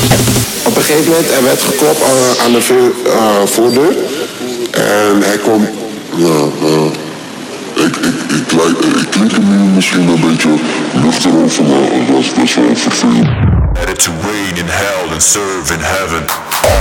Op een gegeven moment er werd geklopt aan de voordeur. En hij komt... Ja, ik klink hem nu misschien een beetje luchtig over, maar dat is best wel vervelend. Headed to reign in hell and serve in heaven.